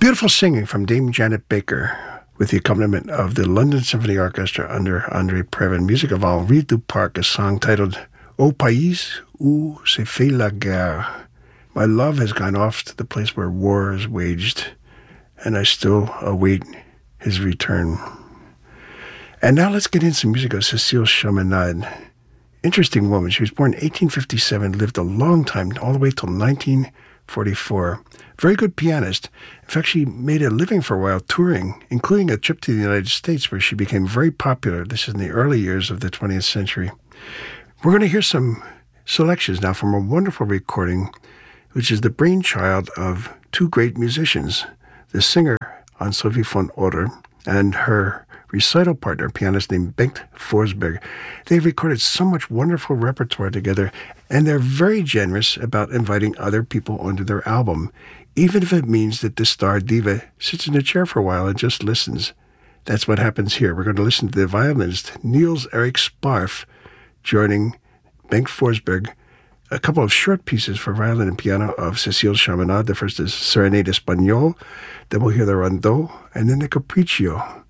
Beautiful singing from Dame Janet Baker with the accompaniment of the London Symphony Orchestra under André Previn. Music of Henri Duparc, a song titled Au pays où se fait la guerre. My love has gone off to the place where war is waged, and I still await his return. And now let's get into some music of Cécile Chaminade. Interesting woman. She was born in 1857, lived a long time, all the way till 1944. Very good pianist. In fact, she made a living for a while touring, including a trip to the United States where she became very popular. This is in the early years of the 20th century. We're going to hear some selections now from a wonderful recording, which is the brainchild of two great musicians, the singer Anne-Sophie von Otter and her recital partner, pianist named Bengt Forsberg. They've recorded so much wonderful repertoire together, and they're very generous about inviting other people onto their album, even if it means that the star diva sits in a chair for a while and just listens. That's what happens here. We're going to listen to the violinist Niels Erik Sparf joining Bengt Forsberg, a couple of short pieces for violin and piano of Cécile Chaminade. The first is Serenade Espagnole, then we'll hear the Rondeau, and then the Capriccio.